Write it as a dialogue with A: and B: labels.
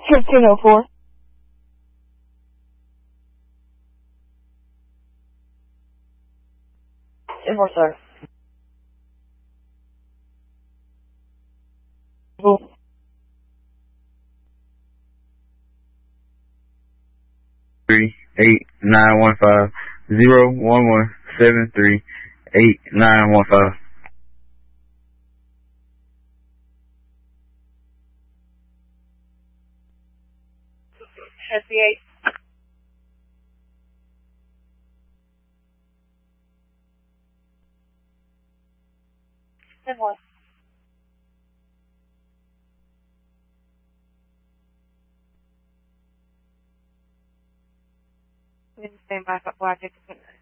A: 1504.
B: Four, sir.
A: Cool.
C: Three 8915 01173 8915.
B: SB8. 10-1. Stand by for Black.